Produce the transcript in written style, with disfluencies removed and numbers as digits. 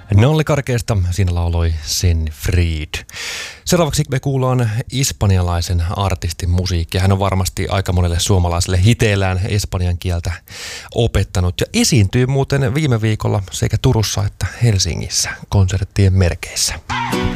Nolli Karkeesta siinä lauloi Sen Fried. Seuraavaksi me kuullaan espanjalaisen artistin musiikkia. Hän on varmasti aika monelle suomalaiselle hiteellään espanjan kieltä opettanut ja esiintyy muuten viime viikolla sekä Turussa että Helsingissä konserttien merkeissä.